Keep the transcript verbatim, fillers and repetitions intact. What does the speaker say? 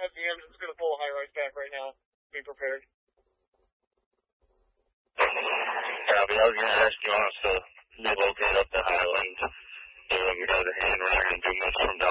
at the end. I'm just going to pull a high rise back right now. Be prepared. Copy. I was going to ask you on us to relocate up to Highland. So we got a hand. We're not going to do much from down